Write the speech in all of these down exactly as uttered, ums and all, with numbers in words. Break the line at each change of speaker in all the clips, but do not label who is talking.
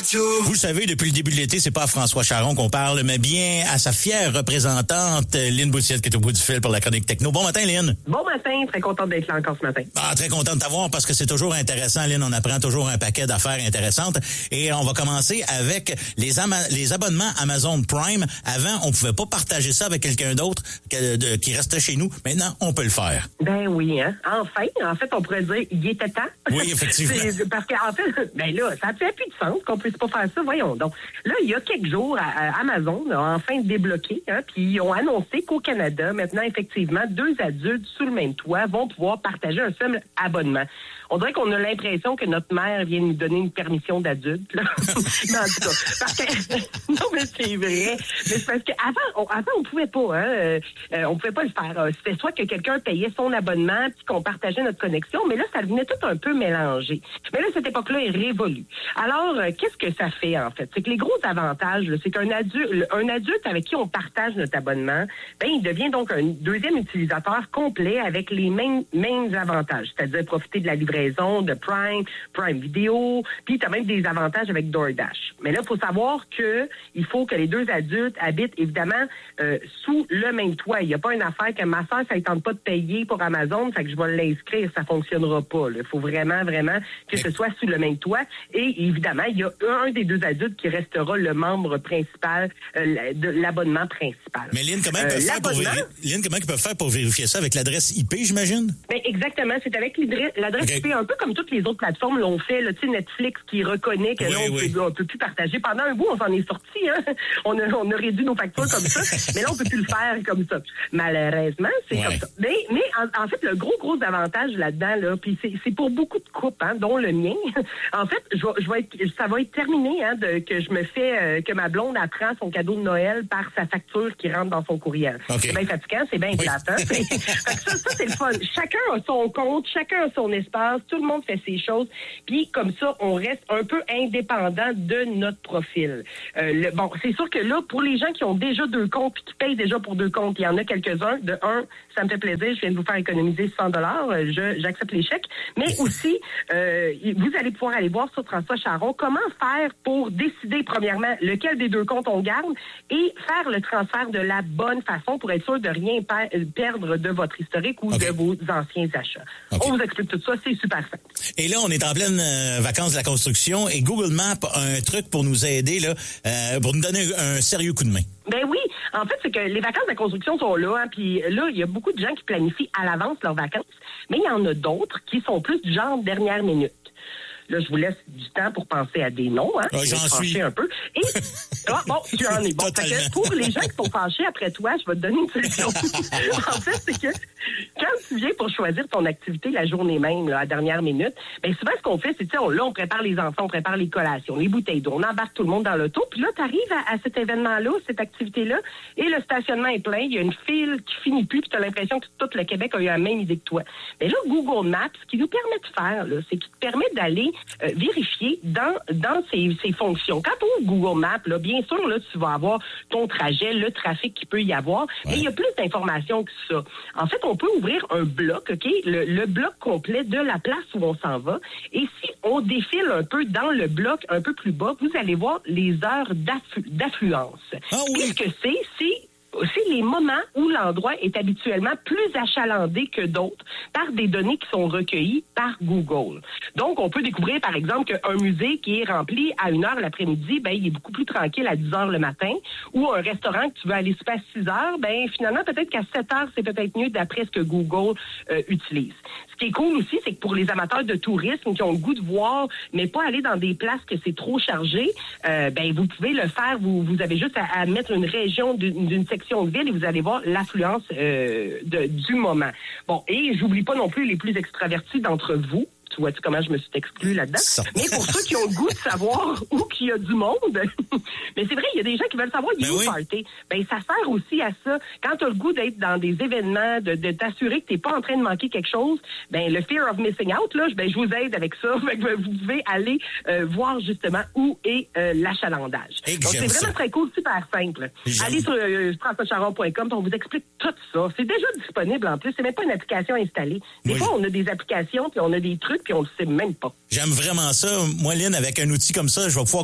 Vous le savez, depuis le début de l'été, c'est pas à François Charon qu'on parle, mais bien à sa fière représentante, Lynn Boutiette, qui est au bout du fil pour la chronique techno. Bon matin, Lynn.
Bon matin, très contente d'être là encore ce matin.
Ah, très content de t'avoir parce que c'est toujours intéressant, Lynn. On apprend toujours un paquet d'affaires intéressantes. Et on va commencer avec les, ama- les abonnements Amazon Prime. Avant, on pouvait pas partager ça avec quelqu'un d'autre que, de, qui restait chez nous. Maintenant, on peut le faire.
Ben oui, hein. Enfin, en fait, on pourrait dire, il était temps.
Oui, effectivement.
c'est, parce qu'en fait, ben là, ça fait plus de sens qu'on puisse pas faire ça. Voyons donc. Là, il y a quelques jours, à, à Amazon a enfin débloqué, hein, puis ils ont annoncé qu'au Canada, maintenant, effectivement, deux adultes sous le même toit vont pouvoir partager un seul abonnement. On dirait qu'on a l'impression que notre mère vient nous donner une permission d'adulte, là. Mais en tout cas, parce que, non, mais c'est vrai. Mais c'est parce qu'avant, on, avant, on pouvait pas, hein. Euh, on pouvait pas le faire. C'était soit que quelqu'un payait son abonnement puis qu'on partageait notre connexion, mais là, ça devenait tout un peu mélangé. Mais là, cette époque-là est révolue. Alors, euh, qu'est-ce que ça fait, en fait? C'est que les gros avantages, là, c'est qu'un adulte, un adulte avec qui on partage notre abonnement, ben, il devient donc un deuxième utilisateur complet avec les mêmes, mêmes avantages. C'est-à-dire profiter de la livraison de Prime, Prime Video, puis tu as même des avantages avec DoorDash. Mais là, il faut savoir que il faut que les deux adultes habitent, évidemment, euh, sous le même toit. Il n'y a pas une affaire que ma soeur, ça ne tente pas de payer pour Amazon, fait que je vais l'inscrire, ça fonctionnera pas. Il faut vraiment, vraiment que ce soit sous le même toit. Et évidemment, il y a un des deux adultes qui restera le membre principal euh, de l'abonnement principal.
Mais Lynn, comment ils peuvent, euh, faire, pour véri... Lynn, comment ils peuvent faire pour vérifier ça avec l'adresse I P, j'imagine?
Ben exactement, c'est avec l'adresse okay. I P, un peu comme toutes les autres plateformes l'ont fait, là, tu sais, Netflix qui reconnaît que oui, là, on oui. peut, on peut plus partager. Pendant un bout, on s'en est sorti, hein. On a, on a réduit nos factures comme ça, mais là, on peut plus le faire comme ça. Malheureusement, c'est ouais. comme ça. Mais, mais en, en fait, le gros, gros avantage là-dedans, là, puis c'est, c'est pour beaucoup de couples, hein, dont le mien. En fait, je, je vais être, ça va être terminé, hein, de, que je me fais, euh, que ma blonde apprend son cadeau de Noël par sa facture qui rentre dans son courriel. Okay. C'est bien fatigant, c'est bien oui. plate, hein. fait que ça, ça, c'est le fun. Chacun a son compte, chacun a son espace, tout le monde fait ses choses, puis comme ça, on reste un peu indépendant de notre profil. Euh, le, bon, c'est sûr que là, pour les gens qui ont déjà deux comptes puis qui payent déjà pour deux comptes, il y en a quelques-uns. De un, ça me fait plaisir, je viens de vous faire économiser cent dollars, je, j'accepte les chèques, mais aussi, euh, vous allez pouvoir aller voir sur François Charon comment faire pour décider, premièrement, lequel des deux comptes on garde et faire le transfert de la bonne façon pour être sûr de rien per- perdre de votre historique ou okay. de vos anciens achats. Okay. On vous explique tout ça, c'est super simple.
Et là, on est en pleine euh, vacances de la construction et Google Maps a un truc pour nous aider, là, euh, pour nous donner un sérieux coup de main.
Ben oui, en fait, c'est que les vacances de la construction sont là, hein, puis là, il y a beaucoup de gens qui planifient à l'avance leurs vacances, mais il y en a d'autres qui sont plus du genre dernière minute. Là, je vous laisse du temps pour penser à des noms, hein.
Ah, j'en suis.
un peu. Et, ah, bon, tu en es. Bon, fait que pour les gens qui sont fâchés après toi, je vais te donner une solution. En fait, c'est que quand tu viens pour choisir ton activité la journée même, là, à dernière minute, ben souvent, ce qu'on fait, c'est, tu sais, là, on prépare les enfants, on prépare les collations, les bouteilles d'eau, on embarque tout le monde dans l'auto, puis là, tu arrives à, à cet événement-là, cette activité-là, et le stationnement est plein, il y a une file qui finit plus, puis tu as l'impression que tout le Québec a eu la même idée que toi. Mais là, Google Maps, ce qu'il nous permet de faire, là, c'est qu'il te permet d'aller Euh, vérifier dans dans ces, ces fonctions. Quand tu ouvres Google Maps, là, bien sûr, là, tu vas avoir ton trajet, le trafic qu'il peut y avoir, ouais. mais il y a plus d'informations que ça. En fait, on peut ouvrir un bloc, OK, le, le bloc complet de la place où on s'en va. Et si on défile un peu dans le bloc un peu plus bas, vous allez voir les heures d'afflu- d'affluence.
Ah oui.
Qu'est-ce que c'est? C'est c'est les moments où l'endroit est habituellement plus achalandé que d'autres par des données qui sont recueillies par Google. Donc, on peut découvrir, par exemple, qu'un musée qui est rempli à une heure l'après-midi, ben, il est beaucoup plus tranquille à dix heures le matin. Ou un restaurant que tu veux aller souper à six heures, ben, finalement, peut-être qu'à sept heures, c'est peut-être mieux d'après ce que Google euh, utilise. Ce qui est cool aussi, c'est que pour les amateurs de tourisme qui ont le goût de voir, mais pas aller dans des places que c'est trop chargé, euh, ben, vous pouvez le faire. Vous, vous avez juste à, à mettre une région d'une, d'une section de ville et vous allez voir l'affluence euh, de, du moment. Bon, et j'oublie pas non plus les plus extravertis d'entre vous. Tu vois-tu comment je me suis exclue là-dedans? Ça. Mais pour ceux qui ont le goût de savoir où qu'il y a du monde, mais c'est vrai, il y a des gens qui veulent savoir il y a où party. Ben, ça sert aussi à ça. Quand tu as le goût d'être dans des événements, de, de t'assurer que tu n'es pas en train de manquer quelque chose, ben, le fear of missing out, là, ben, je vous aide avec ça. Vous pouvez aller euh, voir justement où est euh, l'achalandage. Et donc, c'est vraiment ça. Très cool, super simple. J'aime. Allez sur euh, françois charon point com, on vous explique tout ça. C'est déjà disponible en plus. C'est même pas une application installée. Des oui. fois, on a des applications puis on a des trucs puis on le sait même pas.
J'aime vraiment ça. Moi, Lynn, avec un outil comme ça, je vais pouvoir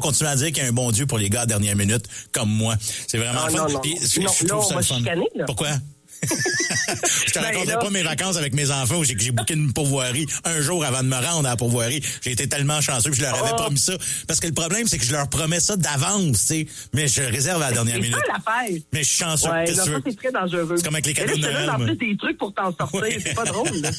continuer à dire qu'il y a un bon Dieu pour les gars à dernière minute, comme moi. C'est vraiment
non,
fun.
Non, non,
Puis, je,
non,
je trouve
là,
ça
on
le
va
fun.
chicaner, là.
Pourquoi? Je te
ben
raconterai
là...
pas mes vacances avec mes enfants où j'ai, j'ai booké une pourvoirie un jour avant de me rendre à la pourvoirie. J'ai été tellement chanceux que je leur avais
oh.
promis ça. Parce que le problème, c'est que je leur promets ça d'avance, tu sais. Mais je réserve à la dernière
c'est
minute.
C'est ça l'affaire.
Mais je suis chanceux.
Ouais,
Qu'est-ce
non,
que tu
ça,
veux?
c'est très dangereux.
C'est comme avec les cadeaux
là,
de
je te
Noël.
donne en
moi.
plus des trucs pour t'en sortir.
Ouais.
C'est pas drôle, là.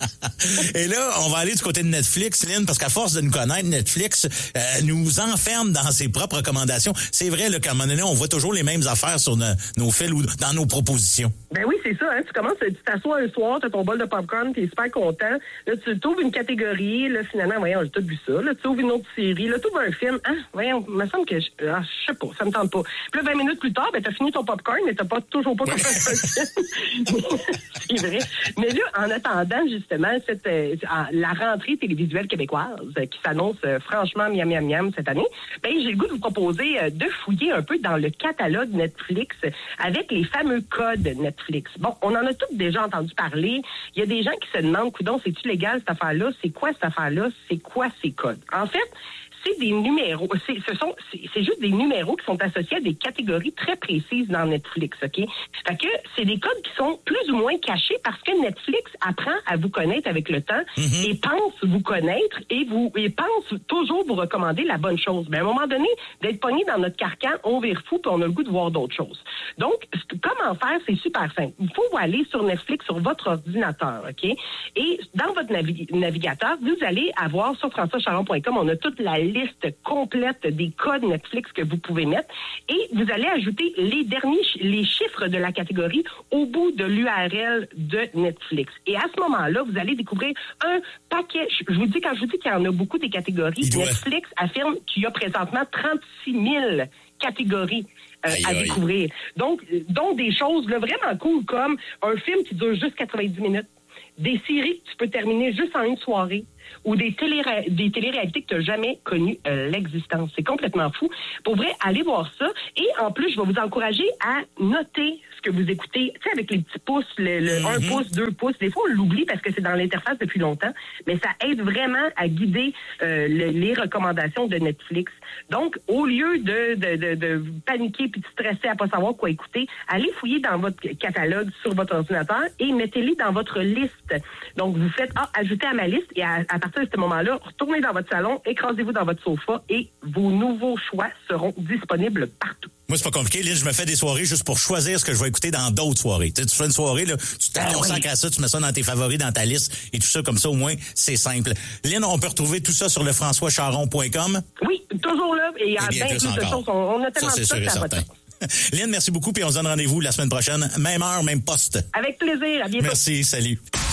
Et là, on va aller du côté de Netflix, Lynn, parce qu'à force de nous connaître, Netflix euh, nous enferme dans ses propres recommandations. C'est vrai là, qu'à un moment donné, on voit toujours les mêmes affaires sur nos, nos fils ou dans nos propositions.
Ben oui, c'est ça. Hein. Tu commences, tu t'assois un soir, t'as ton bol de popcorn, t'es super content. Là, tu t'ouvres une catégorie. Là, finalement, voyons, j'ai tout vu ça. Là, tu ouvres une autre série. Là, tu ouvres un film. Ah, voyons, il me semble que je, ah, je sais pas, ça me tente pas. Puis là, vingt minutes plus tard, ben t'as fini ton popcorn, mais t'as pas toujours pas commencé un film. C'est vrai. Mais là, en attendant justement cette euh, la rentrée télévisuelle québécoise euh, qui s'annonce euh, franchement miam miam miam cette année, ben j'ai le goût de vous proposer euh, de fouiller un peu dans le catalogue Netflix avec les fameux codes Netflix. Bon, on en a tous déjà entendu parler. Il y a des gens qui se demandent, coudonc, c'est-tu légal cette affaire-là? C'est quoi cette affaire-là? C'est quoi ces codes? En fait, c'est des numéros, c'est, ce sont, c'est, c'est juste des numéros qui sont associés à des catégories très précises dans Netflix, OK? Fait que c'est des codes qui sont plus ou moins cachés parce que Netflix apprend à vous connaître avec le temps mm-hmm. et pense vous connaître et vous et pense toujours vous recommander la bonne chose. Mais à un moment donné, d'être pogné dans notre carcan, on vire fou puis on a le goût de voir d'autres choses. Donc, comment faire? C'est super simple. Il faut aller sur Netflix sur votre ordinateur, OK? Et dans votre navi- navigateur, vous allez avoir sur françois charon point com, on a toute la liste complète des codes Netflix que vous pouvez mettre et vous allez ajouter les derniers, les chiffres de la catégorie au bout de l'U R L de Netflix. Et à ce moment-là, vous allez découvrir un paquet. Je vous dis, quand je vous dis qu'il y en a beaucoup des catégories, Netflix affirme qu'il y a présentement trente-six mille catégories euh, aïe, à aïe. découvrir. Donc, donc des choses là, vraiment cool comme un film qui dure juste quatre-vingt-dix minutes, des séries que tu peux terminer juste en une soirée, ou des, télé des téléréalités que tu n'as jamais connu euh, l'existence. C'est complètement fou. Pour vrai, allez voir ça. Et en plus, je vais vous encourager à noter ce que vous écoutez. Tu sais, avec les petits pouces, le, le mm-hmm. un pouce, deux pouces. Des fois, on l'oublie parce que c'est dans l'interface depuis longtemps, mais ça aide vraiment à guider euh, le, les recommandations de Netflix. Donc, au lieu de, de, de, de paniquer puis de stresser à pas savoir quoi écouter, allez fouiller dans votre catalogue sur votre ordinateur et mettez-les dans votre liste. Donc, vous faites ah, ajouter à ma liste et à, à partir de ce moment-là, retournez dans votre salon, écrasez-vous dans votre sofa et vos nouveaux choix seront disponibles partout.
Moi, c'est pas compliqué. Lynn, je me fais des soirées juste pour choisir ce que je vais écouter dans d'autres soirées. Tu sais, tu fais une soirée, là, tu te consacres oui. à ça, tu mets ça dans tes favoris, dans ta liste et tout ça, comme ça, au moins, c'est simple. Lynn, on peut retrouver tout ça sur le françois charon point com.
Oui, toujours là. Et il y a bien plus de choses. On a tellement de choses à votre
Lynn, merci beaucoup, puis on se donne rendez-vous la semaine prochaine. Même heure, même poste.
Avec plaisir. À bientôt.
Merci, salut.